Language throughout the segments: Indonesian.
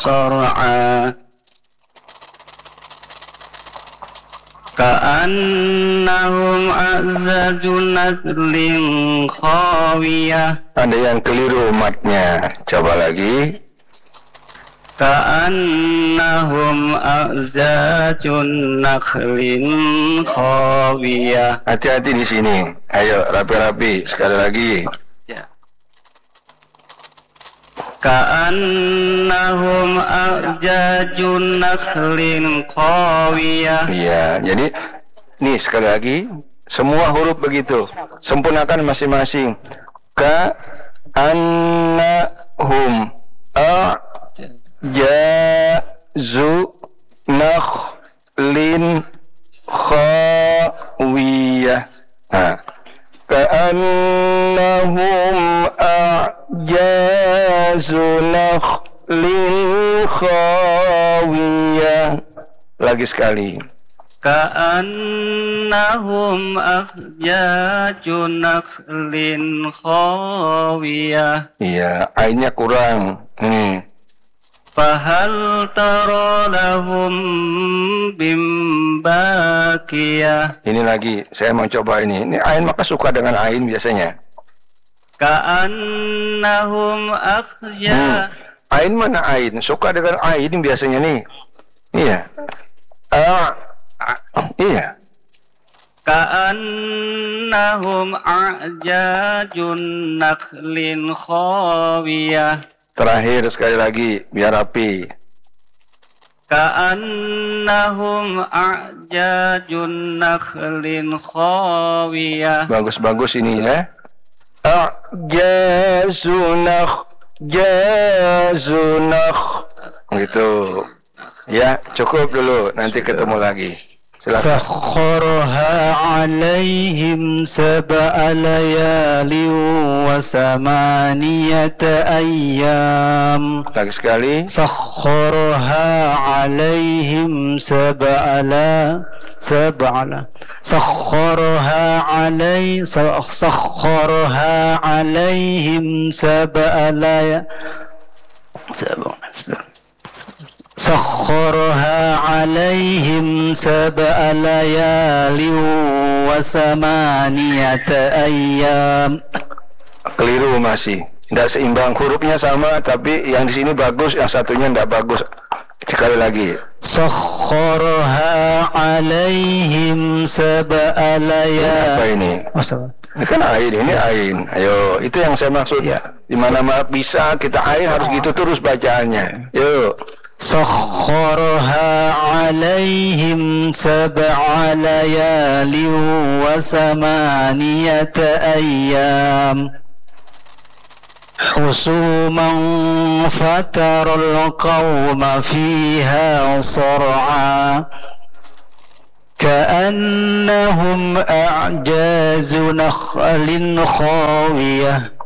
صرعا كأنهم أعجاز نخل خاوية. Ada yang keliru matnya. Coba lagi. كأنهم أعجاز نخل خاوية. Hati-hati di sini. Ayo rapi-rapi sekali lagi. Ka'annahum a'jaju nakhlin qawiyah. Iya, jadi nih sekali lagi semua huruf begitu. Sempurnakan masing-masing. Ka'annahum a'jaju nakhlin khawiyah. Nah, ka'annahum a'jazu nakhlin khawiyah. Lagi sekali. Ka'annahum a'jaju nakhlin khawiyah. Iya, ainnya kurang. Fahal tara lahum bimbaqiyah. Ini lagi, saya mau coba ini. Ini ain maka suka dengan ain biasanya. Ka'annahum akhja. Ain mana ain? Suka dengan ain biasanya nih. Iya. Iya. Ka'annahum a'jajun nakhlin khawiyah. Terakhir sekali lagi, biar rapi. Ka'annahum a'jajun nakhlin khawiyah. Bagus-bagus ini ya. A'jazunakh gitu. Ya, cukup dulu. Nanti ketemu lagi. Silakan. Sakhkharaha 'alaihim sab'a layalin wa samaniyata ayyam. Lagi sekali. Sakhkharaha 'alaihim sab'a alaihim sab'a layalin. سخرها عليهم سبع ليال وثمانية أيام. Keliru masih. Tidak seimbang, hurufnya sama tapi yang di sini bagus, yang satunya tidak bagus. Sekali lagi. Sakharaha alaihim sab'a layal. Apa ini? Ini kan ain, ini ain. Ayo, itu yang saya maksud. Ya. Di mana-mana bisa kita ain harus gitu terus bacaannya. Yuk. سخرها عليهم سبع ليال وثمانية أيام حسوما فترى القوم فيها صرعا كأنهم أعجاز نخل خاوية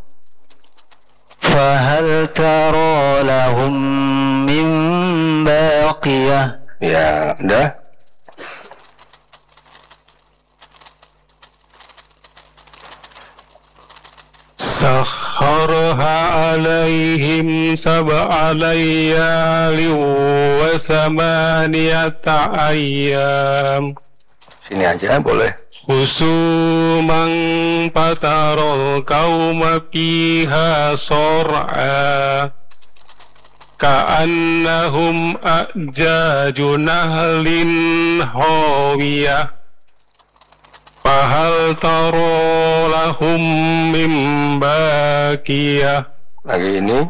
فهل ترى لهم من باقية. Ya, udah. سخرها عليهم سبع ليال وثمانية أيام. Sini aja boleh. Husuman patarol kauma fiha sor'a ka'annahum a'jaju nahlin hawiyah fahal taro lahum min baqiyah. Lagi ini.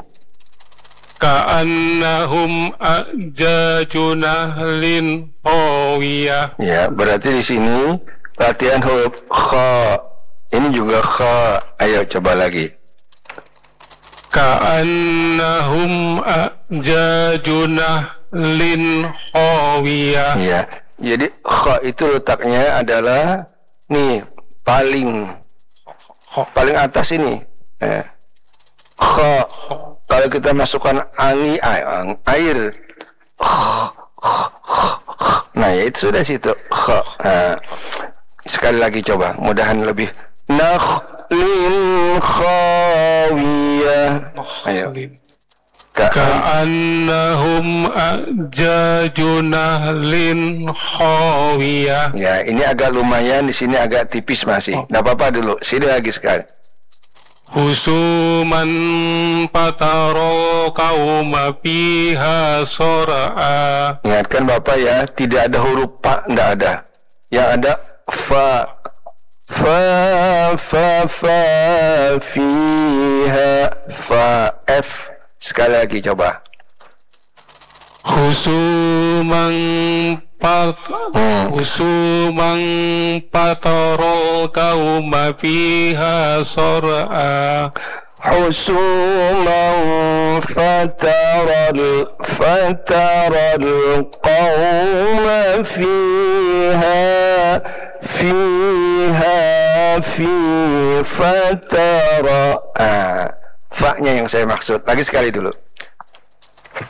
Ka'annahum a'jaju nahlin hawiyah. Ya, berarti di sini latihan huruf kha. Ini juga kha. Ayo coba lagi. Ka'annahum a'jaju nahlin hawiyah. Ya, jadi kha itu letaknya adalah nih paling atas ini. Kha. Kalau kita masukkan air. Nah, ya itu sudah situ. Kha. Sekali lagi coba, mudahan lebih. Nakhlin khawiyah. Ayo. Ka'annahum a'jaju nahlin khawiyah. Ya, ini agak lumayan, di sini agak tipis masih. Nggak apa-apa dulu. Sini lagi sekali. Husuman pataro kauma fiha sor'a. Ingatkan Bapak ya, tidak ada huruf pa, nggak ada. Yang ada fa. Fa fiha fa f. Sekali lagi coba. Husuman pataro kauma fiha sor'a. حسوما فترى القوم فترى fa-nya yang saya maksud. Lagi sekali dulu.